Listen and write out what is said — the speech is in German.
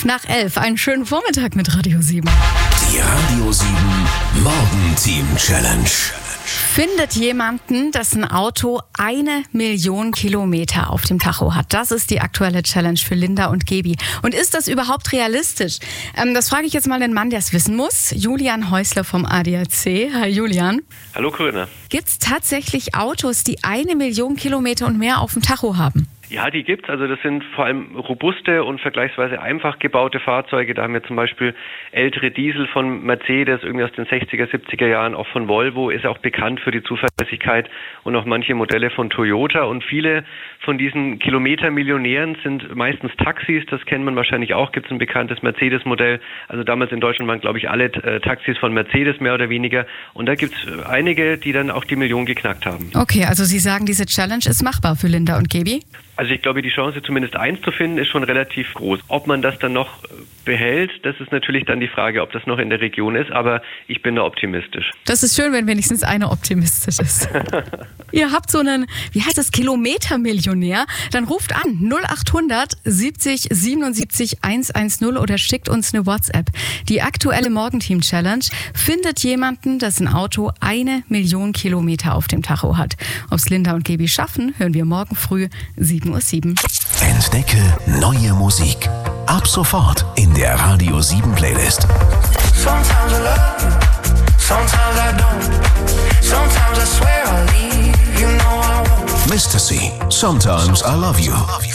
11:05. Einen schönen Vormittag mit Radio 7. Die Radio 7 Morgenteam-Challenge. Findet jemanden, dessen Auto 1 Million Kilometer auf dem Tacho hat. Das ist die aktuelle Challenge für Linda und Gebi. Und ist das überhaupt realistisch? Das frage ich jetzt mal den Mann, der es wissen muss. Julian Häusler vom ADAC. Hi Julian. Hallo Corinna. Gibt es tatsächlich Autos, die 1 Million Kilometer und mehr auf dem Tacho haben? Ja, die gibt's. Also das sind vor allem robuste und vergleichsweise einfach gebaute Fahrzeuge. Da haben wir zum Beispiel ältere Diesel von Mercedes, irgendwie aus den 60er, 70er Jahren, auch von Volvo, ist auch bekannt für die Zuverlässigkeit, und auch manche Modelle von Toyota. Und viele von diesen Kilometermillionären sind meistens Taxis. Das kennt man wahrscheinlich auch. Gibt es ein bekanntes Mercedes-Modell. Also damals in Deutschland waren, glaube ich, alle Taxis von Mercedes mehr oder weniger. Und da gibt's einige, die dann auch die Million geknackt haben. Okay, also Sie sagen, diese Challenge ist machbar für Linda und Gebi? Also ich glaube, die Chance, zumindest eins zu finden, ist schon relativ groß. Ob man das dann noch behält, das ist natürlich dann die Frage, ob das noch in der Region ist, aber ich bin da optimistisch. Das ist schön, wenn wenigstens einer optimistisch ist. Ihr habt so einen, wie heißt das, Kilometermillionär, dann ruft an 0800 70 77 110 oder schickt uns eine WhatsApp. Die aktuelle Morgenteam-Challenge findet jemanden, dessen Auto 1 Million Kilometer auf dem Tacho hat. Ob es Linda und Gebi schaffen, hören wir morgen früh 7:07 Uhr. Entdecke neue Musik. Ab sofort in der Radio 7 Playlist. Sometimes I love you, sometimes I don't. Sometimes I swear I'll leave, you know I won't. Mr. C. Sometimes I Love You.